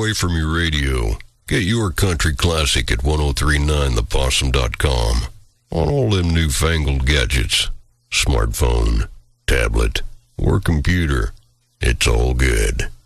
away from your radio. Get your country classic at 1039thepossum.com. On all them newfangled gadgets, smartphone, tablet, or computer. It's all good.